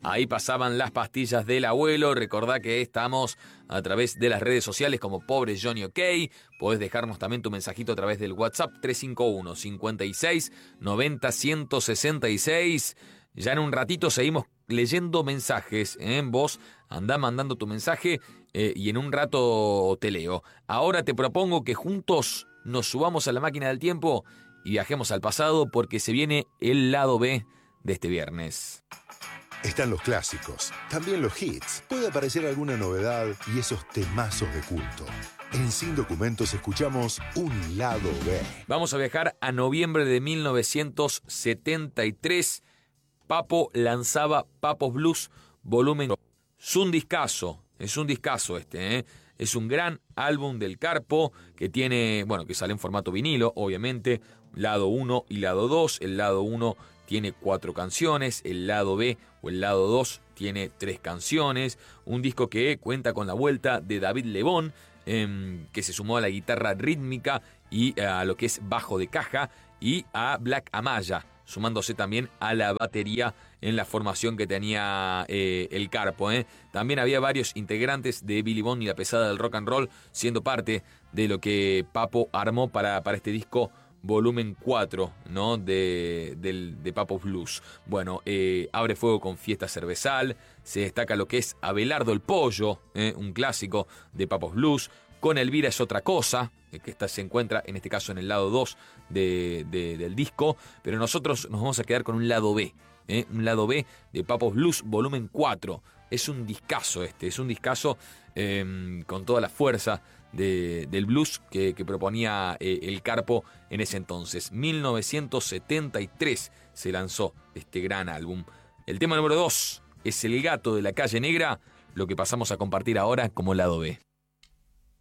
Ahí pasaban las pastillas del abuelo. Recordá que estamos a través de las redes sociales como Pobre Johnny OK. Podés dejarnos también tu mensajito a través del WhatsApp 351 56 90 166. Ya en un ratito seguimos leyendo mensajes. Vos andá mandando tu mensaje y en un rato te leo. Ahora te propongo que juntos nos subamos a la máquina del tiempo y viajemos al pasado porque se viene el lado B de este viernes. Están los clásicos, también los hits. Puede aparecer alguna novedad y esos temazos de culto. En Sin Documentos escuchamos un lado B. Vamos a viajar a noviembre de 1973. Papo lanzaba Papos Blues volumen. Es un discazo este, Es un gran álbum del Carpo que tiene, que sale en formato vinilo, obviamente, lado 1 y lado 2. El lado 1 tiene 4 canciones, el lado B o el lado 2 tiene 3 canciones. Un disco que cuenta con la vuelta de David Lebón, que se sumó a la guitarra rítmica y a lo que es bajo de caja, y a Black Amaya, sumándose también a la batería en la formación que tenía el Carpo. También había varios integrantes de Billy Bond y la pesada del rock and roll siendo parte de lo que Papo armó para este disco volumen 4, ¿no? de Papos Blues. Abre fuego con Fiesta Cervezal. Se destaca lo que es Abelardo el Pollo, un clásico de Papos Blues. Con Elvira es otra cosa, que se encuentra en este caso en el lado 2 del disco. Pero nosotros nos vamos a quedar con un lado B. Un lado B de Papos Blues volumen 4. Es un discazo es un discazo con toda la fuerza del blues que proponía el Carpo en ese entonces. 1973 se lanzó este gran álbum. El tema número 2 es El Gato de la Calle Negra, lo que pasamos a compartir ahora como lado B.